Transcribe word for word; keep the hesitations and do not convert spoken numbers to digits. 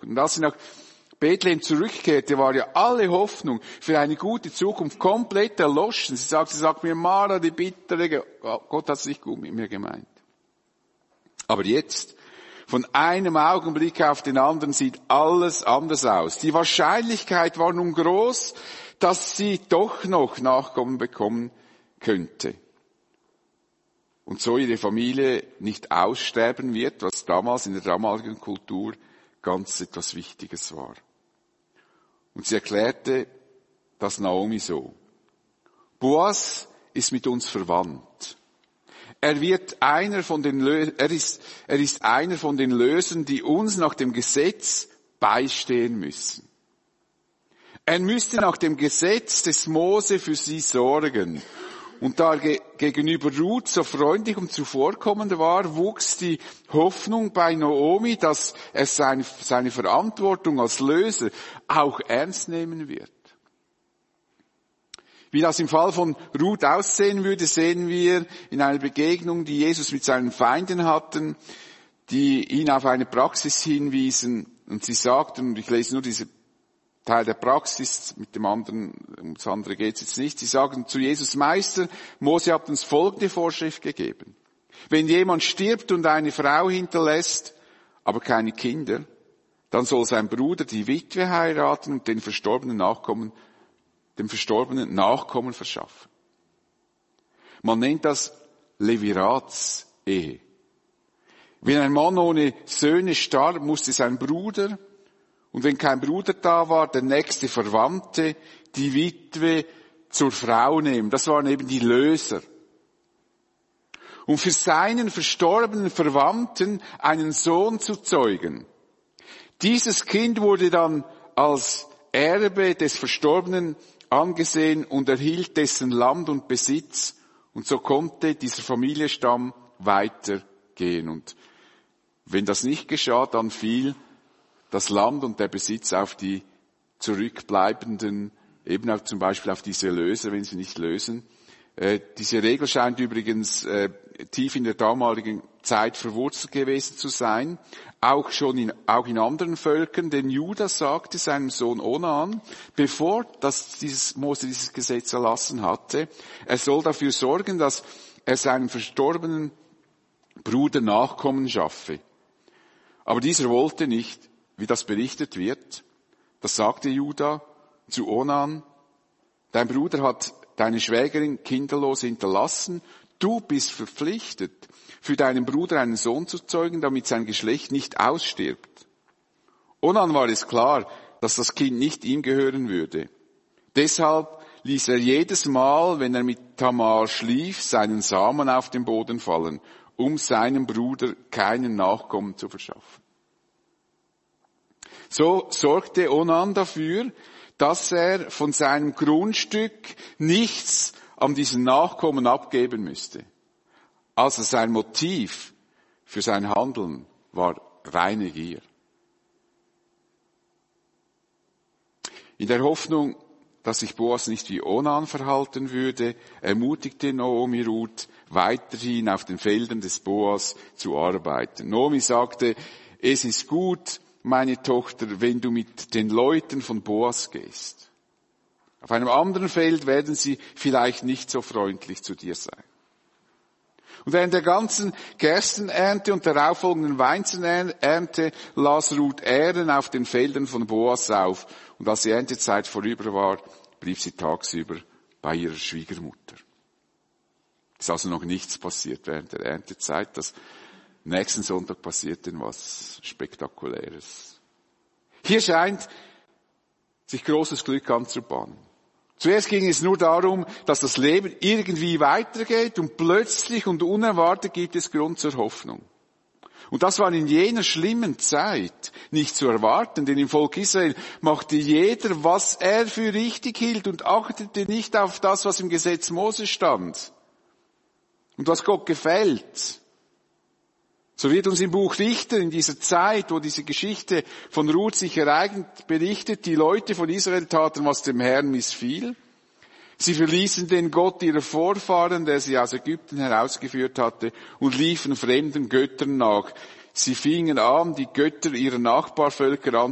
aufgezogen. Und als sie nach Bethlehem zurückkehrte, war ja alle Hoffnung für eine gute Zukunft komplett erloschen. Sie sagt, sie sagt mir, Mara, die bittere, Gott hat es nicht gut mit mir gemeint. Aber jetzt, von einem Augenblick auf den anderen, sieht alles anders aus. Die Wahrscheinlichkeit war nun groß, dass sie doch noch Nachkommen bekommen könnte. Und so ihre Familie nicht aussterben wird, was damals in der damaligen Kultur ganz etwas Wichtiges war. Und sie erklärte das Naomi so: Boas ist mit uns verwandt. Er wird einer von den Lö- er ist, er ist einer von den Lösern, die uns nach dem Gesetz beistehen müssen. Er müsste nach dem Gesetz des Mose für sie sorgen. Und da er ge- gegenüber Ruth so freundlich und zuvorkommend war, wuchs die Hoffnung bei Naomi, dass er seine, seine Verantwortung als Löser auch ernst nehmen wird. Wie das im Fall von Ruth aussehen würde, sehen wir in einer Begegnung, die Jesus mit seinen Feinden hatten, die ihn auf eine Praxis hinwiesen. Und sie sagten, und ich lese nur diese Teil der Praxis, mit dem anderen, ums andere geht es jetzt nicht. Sie sagen zu Jesus: Meister, Mose hat uns folgende Vorschrift gegeben. Wenn jemand stirbt und eine Frau hinterlässt, aber keine Kinder, dann soll sein Bruder die Witwe heiraten und den verstorbenen Nachkommen, dem verstorbenen Nachkommen verschaffen. Man nennt das Leviratsehe. Wenn ein Mann ohne Söhne starb, musste sein Bruder, und wenn kein Bruder da war, der nächste Verwandte, die Witwe zur Frau nehmen. Das waren eben die Löser. Um für seinen verstorbenen Verwandten einen Sohn zu zeugen. Dieses Kind wurde dann als Erbe des Verstorbenen angesehen und erhielt dessen Land und Besitz. Und so konnte dieser Familienstamm weitergehen. Und wenn das nicht geschah, dann fiel das Land und der Besitz auf die zurückbleibenden, eben auch zum Beispiel auf diese Löser, wenn sie nicht lösen. Äh, diese Regel scheint übrigens äh, tief in der damaligen Zeit verwurzelt gewesen zu sein, auch schon in, auch in anderen Völkern. Denn Judah sagte seinem Sohn Onan, bevor das dieses Mose dieses Gesetz erlassen hatte, er soll dafür sorgen, dass er seinem verstorbenen Bruder Nachkommen schaffe. Aber dieser wollte nicht. Wie das berichtet wird, das sagte Judah zu Onan: Dein Bruder hat deine Schwägerin kinderlos hinterlassen, du bist verpflichtet, für deinen Bruder einen Sohn zu zeugen, damit sein Geschlecht nicht ausstirbt. Onan war es klar, dass das Kind nicht ihm gehören würde. Deshalb ließ er jedes Mal, wenn er mit Tamar schlief, seinen Samen auf den Boden fallen, um seinem Bruder keinen Nachkommen zu verschaffen. So sorgte Onan dafür, dass er von seinem Grundstück nichts an diesen Nachkommen abgeben müsste. Also sein Motiv für sein Handeln war reine Gier. In der Hoffnung, dass sich Boas nicht wie Onan verhalten würde, ermutigte Naomi Ruth, weiterhin auf den Feldern des Boas zu arbeiten. Naomi sagte: Es ist gut, meine Tochter, wenn du mit den Leuten von Boas gehst. Auf einem anderen Feld werden sie vielleicht nicht so freundlich zu dir sein. Und während der ganzen Gerstenernte und darauffolgenden Weizenernte las Ruth Ähren auf den Feldern von Boas auf. Und als die Erntezeit vorüber war, blieb sie tagsüber bei ihrer Schwiegermutter. Es ist also noch nichts passiert während der Erntezeit. Das Nächsten Sonntag passiert denn was Spektakuläres. Hier scheint sich großes Glück anzubahnen. Zuerst ging es nur darum, dass das Leben irgendwie weitergeht und plötzlich und unerwartet gibt es Grund zur Hoffnung. Und das war in jener schlimmen Zeit nicht zu erwarten, denn im Volk Israel machte jeder, was er für richtig hielt und achtete nicht auf das, was im Gesetz Mose stand und was Gott gefällt. So wird uns im Buch Richter in dieser Zeit, wo diese Geschichte von Ruth sich ereignet, berichtet, die Leute von Israel taten, was dem Herrn missfiel. Sie verließen den Gott ihrer Vorfahren, der sie aus Ägypten herausgeführt hatte, und liefen fremden Göttern nach. Sie fingen an, die Götter ihrer Nachbarvölker